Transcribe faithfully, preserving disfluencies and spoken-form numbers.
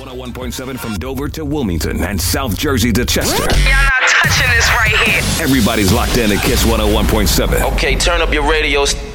one oh one point seven from Dover to Wilmington and South Jersey to Chester. Y'all not touching this right here. Everybody's locked in at Kiss one oh one point seven. Okay, turn up your radios.